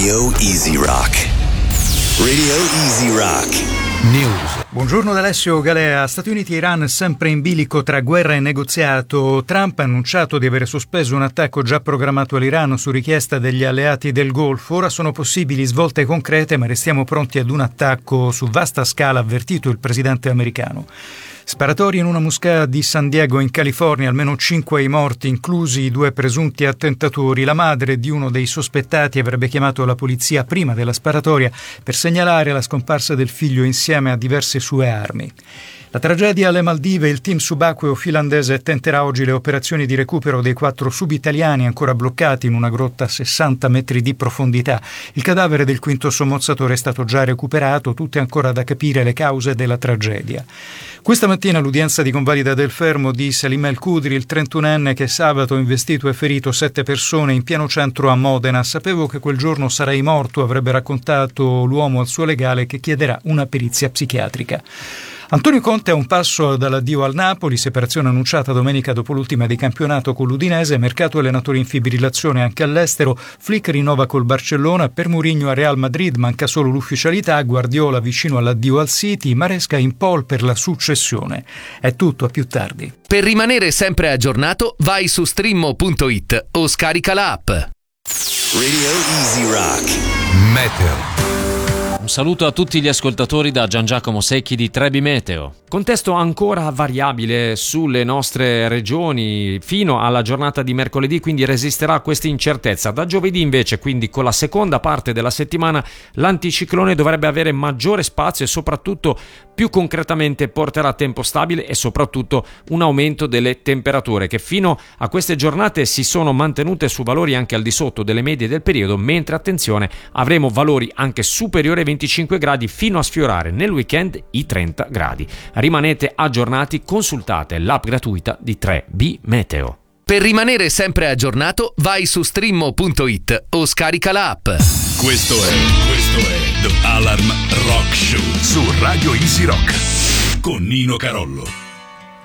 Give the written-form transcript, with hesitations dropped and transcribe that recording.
Radio Easy Rock. Radio Easy Rock. News. Buongiorno da Alessio Galea. Stati Uniti e Iran sempre in bilico tra guerra e negoziato. Trump ha annunciato di avere sospeso un attacco già programmato all'Iran su richiesta degli alleati del Golfo. Ora sono possibili svolte concrete, ma restiamo pronti ad un attacco su vasta scala, ha avvertito il presidente americano. Sparatori in una moschea di San Diego in California, almeno 5 i morti, inclusi i 2 presunti attentatori. La madre di uno dei sospettati avrebbe chiamato la polizia prima della sparatoria per segnalare la scomparsa del figlio insieme a diverse sue armi. La tragedia alle Maldive, il team subacqueo finlandese tenterà oggi le operazioni di recupero dei 4 subitaliani ancora bloccati in una grotta a 60 metri di profondità. Il cadavere del quinto sommozzatore è stato già recuperato, tutte ancora da capire le cause della tragedia. Questa mattina l'udienza di convalida del fermo di Salim El Khudri, il 31enne che sabato ha investito e ferito 7 persone in pieno centro a Modena. Sapevo che quel giorno sarei morto, avrebbe raccontato l'uomo al suo legale, che chiederà una perizia psichiatrica. Antonio Conte è a un passo dall'addio al Napoli, separazione annunciata domenica dopo l'ultima di campionato con l'Udinese, mercato allenatori in fibrillazione anche all'estero, Flick rinnova col Barcellona, per Mourinho a Real Madrid manca solo l'ufficialità, Guardiola vicino all'addio al City, Maresca in pole per la successione. È tutto, a più tardi. Per rimanere sempre aggiornato vai su streammo.it o scarica l'app. Radio Easy Rock. Meteo. Un saluto a tutti gli ascoltatori da Gian Giacomo Secchi di Trebi Meteo. Contesto ancora variabile sulle nostre regioni fino alla giornata di mercoledì, quindi resisterà a questa incertezza. Da giovedì invece, quindi con la seconda parte della settimana, l'anticiclone dovrebbe avere maggiore spazio e soprattutto più concretamente porterà tempo stabile e soprattutto un aumento delle temperature che fino a queste giornate si sono mantenute su valori anche al di sotto delle medie del periodo, mentre attenzione, avremo valori anche superiori ai 25 gradi fino a sfiorare nel weekend i 30 gradi. Rimanete aggiornati, consultate l'app gratuita di 3B Meteo. Per rimanere sempre aggiornato vai su streammo.it o scarica l'app. Questo è The Alarm Rock Show su Radio Easy Rock con Nino Carollo.